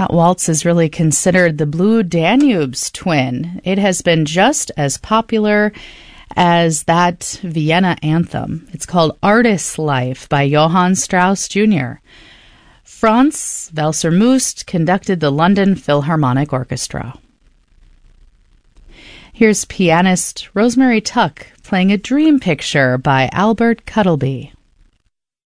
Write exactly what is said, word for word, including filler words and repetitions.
That waltz is really considered the Blue Danube's twin. It has been just as popular as that Vienna anthem. It's called Artist's Life by Johann Strauss Junior Franz Welser-Möst conducted the London Philharmonic Orchestra. Here's pianist Rosemary Tuck playing A Dream Picture by Albert Cuttleby.